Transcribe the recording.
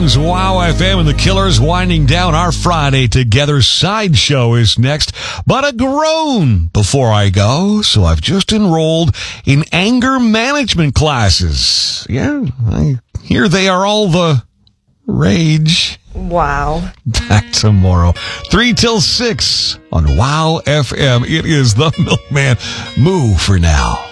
songs, Wow FM and the Killers winding down our Friday together. Sideshow is next, but a groan before I go. So I've just enrolled in anger management classes. Yeah, I hear they are all the rage. Wow. Back tomorrow, 3 till 6 on Wow FM. It is the Milkman. Moo for now.